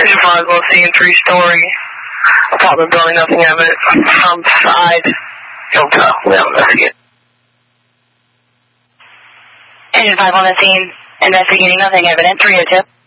Agent 5 will see in 3-story apartment building, nothing evident. From side, Hilton, we'll investigate. Agent 5 on the scene, investigating nothing evident, 302.